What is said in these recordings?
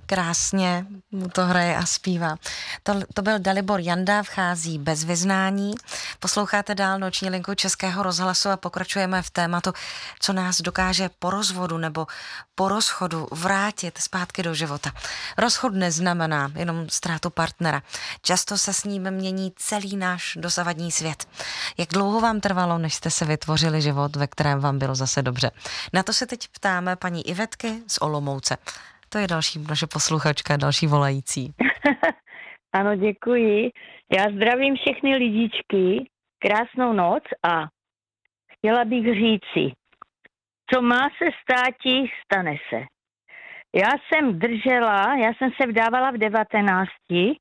Krásně mu to hraje a zpívá. To byl Dalibor Janda, vchází bez vyznání. Posloucháte dál noční linku Českého rozhlasu a pokračujeme v tématu, co nás dokáže po rozvodu nebo po rozchodu vrátit zpátky do života. Rozchod neznamená jenom ztrátu partnera. Často se s ním mění celý náš dosavadní svět. Jak dlouho vám trvalo, než jste se vytvořili život, ve kterém vám bylo zase dobře? Na to se teď ptáme paní Ivetky z Olomouce. To je další naše posluchačka, další volající. Ano, děkuji. Já zdravím všechny lidičky, krásnou noc a chtěla bych říci, co má se státi, stane se. Já jsem se vdávala v 19,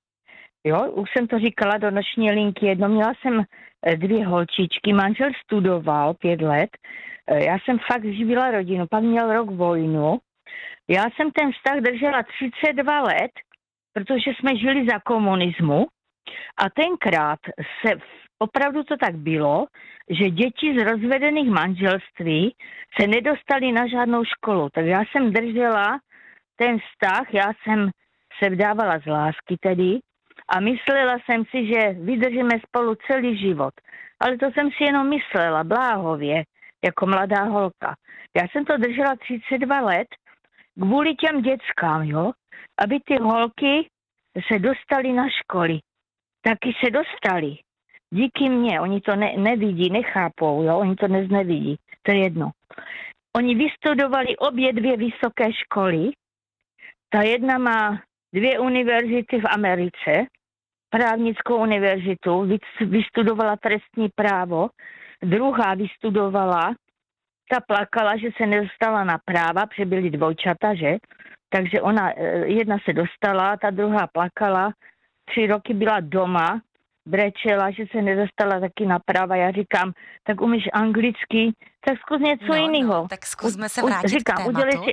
jo, už jsem to říkala do noční linky jedno, měla jsem 2 holčičky, manžel studoval 5 let, já jsem fakt živila rodinu, pak měl rok vojnu. Já jsem ten vztah držela 32 let, protože jsme žili za komunismu a tenkrát opravdu to tak bylo, že děti z rozvedených manželství se nedostaly na žádnou školu. Tak já jsem držela ten vztah, já jsem se vdávala z lásky tedy a myslela jsem si, že vydržíme spolu celý život. Ale to jsem si jenom myslela, bláhově, jako mladá holka. Já jsem to držela 32 let, kvůli těm dětskám, jo, aby ty holky se dostaly na školy. Taky se dostaly. Díky mně, oni to nevidí, nechápou, jo, oni to nevidí, to je jedno. Oni vystudovali obě 2 vysoké školy. Ta jedna má 2 univerzity v Americe, právnickou univerzitu, vystudovala trestní právo, druhá vystudovala, ta plakala, že se nedostala na práva, protože byly dvojčata, že? Takže jedna se dostala, ta druhá plakala, 3 roky byla doma, brečela, že se nedostala taky na práva. Já říkám, tak umíš anglicky, tak zkus něco jiného. No, tak zkusme se vrátit k tématu.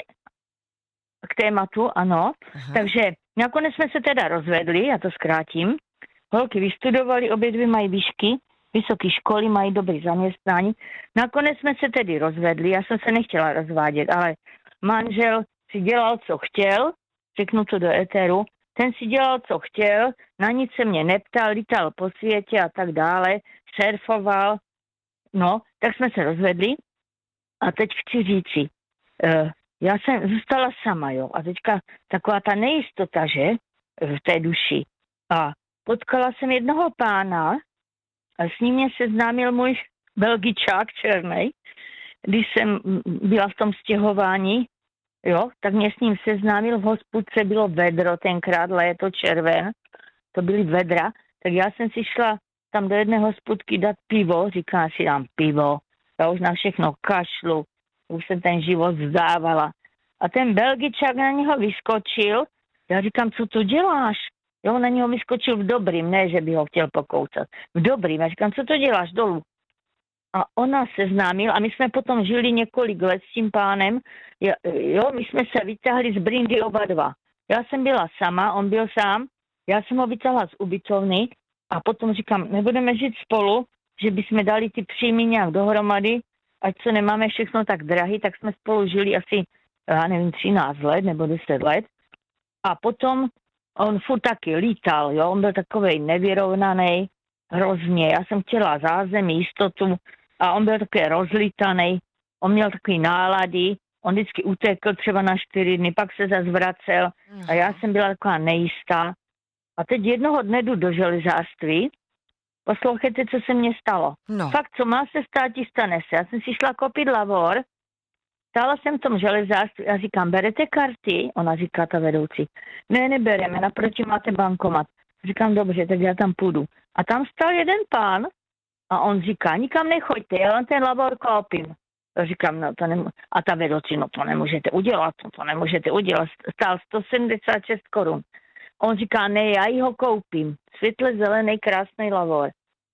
K tématu, ano. Aha. Takže nakonec jsme se teda rozvedli, já to zkrátím. Holky vystudovali, obě 2 mají výšky, vysoké školy, mají dobré zaměstnání. Nakonec jsme se tedy rozvedli, já jsem se nechtěla rozvádět, ale manžel si dělal, co chtěl, řeknu to do éteru, ten si dělal, co chtěl, na nic se mě neptal, lítal po světě a tak dále, surfoval, no, tak jsme se rozvedli a teď chci říci, já jsem zůstala sama, jo, a teďka taková ta nejistota, že, v té duši. A potkala jsem jednoho pána, a s ním mě seznámil můj Belgičák černej, když jsem byla v tom stěhování, jo, tak mě s ním seznámil, v hospůdce bylo vedro, tenkrát léto, červen, to byly vedra, tak já jsem si šla tam do jedné hospůdky dát pivo, říkám si, dám pivo, já už na všechno kašlu, už jsem ten život vzdávala. A ten Belgičák na něho vyskočil, já říkám, co tu děláš? Jo, na něho vyskočil v dobrým, ne, že by ho chtěl pokoucat. V dobrým. Já říkám, co to děláš dolů? A on nás seznámil a my jsme potom žili několik let s tím pánem. Jo, my jsme se vytáhli z brindy oba 2. Já jsem byla sama, on byl sám. Já jsem ho vytáhla z ubytovny a potom říkám, nebudeme žít spolu, že bychom dali ty příjmy nějak dohromady, ať co nemáme všechno tak drahý, tak jsme spolu žili asi, já nevím, 13 let nebo 10 let. A potom on furt taky lítal, jo, on byl takovej nevyrovnaný, hrozně. Já jsem chtěla zázemí, jistotu a on byl takový rozlítaný, on měl takový nálady, on vždycky utekl třeba na 4 dny, pak se zase vracel a já jsem byla taková nejistá. A teď jednoho dne jdu do železářství, poslouchejte, co se mně stalo. No. Fakt, co má se stát, stane se. Já jsem si šla koupit lavor, stála jsem v tom železářství a říkám, berete karty? Ona říká, ta vedoucí, ne, nebereme, naproti máte bankomat. Říkám, dobře, tak já tam půjdu. A tam stál jeden pán a on říká, nikam nechoďte, já vám ten lavor koupím. Já říkám, no to nemůžete. A ta vedoucí, no to nemůžete udělat, to nemůžete udělat. Stál 176 korun. On říká, ne, já ji ho koupím. Světle zelený, krásný lavor.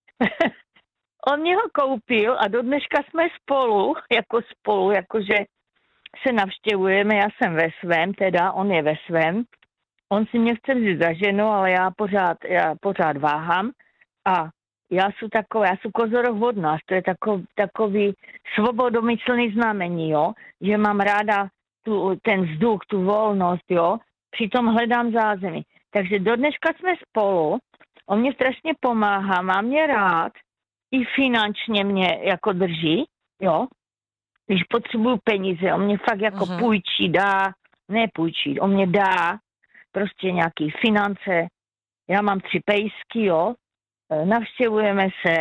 On mě ho koupil a do dneška jsme spolu, jakože se navštěvujeme, já jsem ve svém, teda on je ve svém. On si mě chce vzít za ženu, ale já pořád váhám a já jsem kozorok vodnář, to je takový svobodomyslný znamení, jo, že mám ráda ten vzduch, tu volnost, jo, přitom hledám zázemí. Takže do dneška jsme spolu, on mě strašně pomáhá, má mě rád, i finančně mě jako drží, jo. Když potřebuju peníze, on mě fakt jako půjčí, on mě dá prostě nějaký finance, já mám 3 pejsky, jo, navštěvujeme se,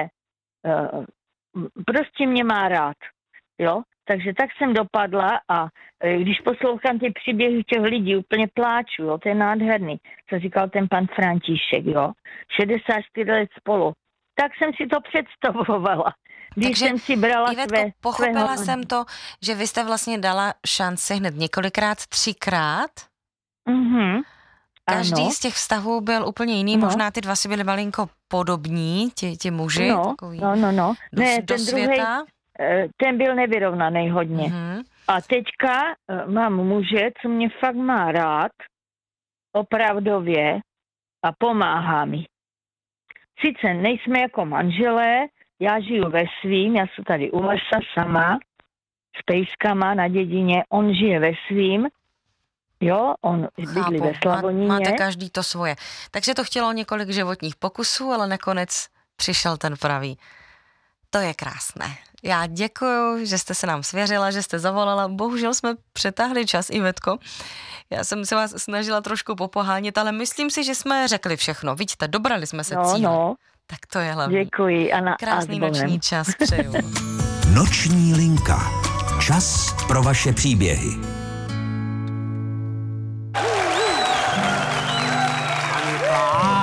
prostě mě má rád, jo. Takže tak jsem dopadla a když poslouchám ty příběhy těch lidí, úplně pláču, jo, to je nádherný, co říkal ten pan František, jo, 64 let spolu. Tak jsem si to představovala. Když jsem si brala Ivetko, pochopila jsem to, že vy jste vlastně dala šanci hned několikrát, 3krát. Každý z těch vztahů byl úplně jiný, možná ty dva si byli malinko podobní, ti muži. Takový Ne, ten druhý, ten byl nevyrovnaný hodně. A teďka mám muže, co mě fakt má rád, opravdově, a pomáhá mi. Sice nejsme jako manželé, já žiju ve svým, já jsem tady u lesa sama, s pejskama na dědině, on žije ve svým, jo, on bydlí ve Slavoníně. Máte každý to svoje. Takže to chtělo několik životních pokusů, ale nakonec přišel ten pravý. To je krásné. Já děkuju, že jste se nám svěřila, že jste zavolala. Bohužel jsme přetáhli čas, Ivetko. Já jsem se vás snažila trošku popohánět, ale myslím si, že jsme řekli všechno. Vidíte, dobrali jsme se cíle. Tak to je hlavní. Děkuji. Krásný noční čas přeju. Noční linka. Čas pro vaše příběhy.